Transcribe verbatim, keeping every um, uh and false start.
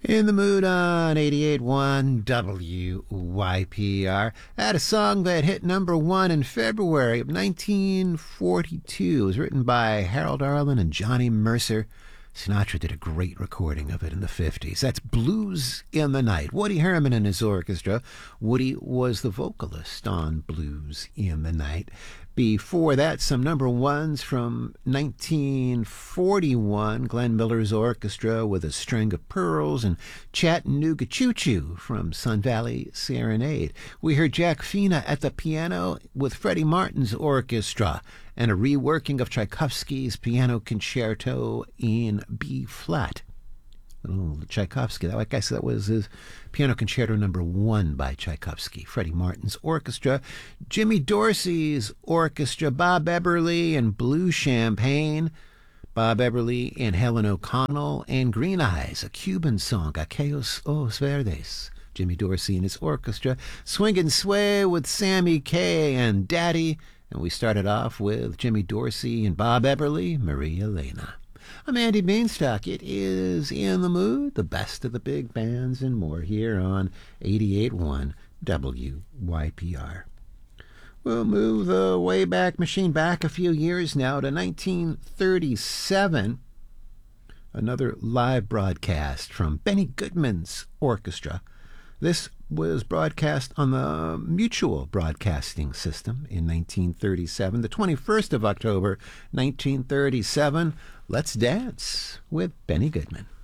In the Mood on eighty-eight point one W Y P R. Had a song that hit number one in February of nineteen forty-two. It was written by Harold Arlen and Johnny Mercer. Sinatra did a great recording of it in the fifties. That's Blues in the Night. Woody Herman and his orchestra. Woody was the vocalist on Blues in the Night. Before that, some number ones from nineteen forty-one. Glenn Miller's orchestra with A String of Pearls and Chattanooga Choo Choo from Sun Valley Serenade. We heard Jack Fina at the piano with Freddie Martin's orchestra and a reworking of Tchaikovsky's Piano Concerto in B-flat. Oh, Tchaikovsky, like I said, that was his Piano Concerto number one by Tchaikovsky. Freddie Martin's orchestra, Jimmy Dorsey's orchestra, Bob Eberly and Blue Champagne, Bob Eberly and Helen O'Connell, and Green Eyes, a Cuban song, Aquellos Ojos Verdes. Jimmy Dorsey and his orchestra, Swing and Sway with Sammy Kaye and Daddy. And we started off with Jimmy Dorsey and Bob Eberly, Maria Elena. I'm Andy Beanstalk. It is In the Mood, the best of the big bands and more here on eighty-eight point one W Y P R. We'll move the Wayback Machine back a few years now to nineteen thirty-seven. Another live broadcast from Benny Goodman's orchestra. This was broadcast on the Mutual Broadcasting System in nineteen thirty-seven, the twenty-first of October, nineteen thirty-seven. Let's dance with Benny Goodman.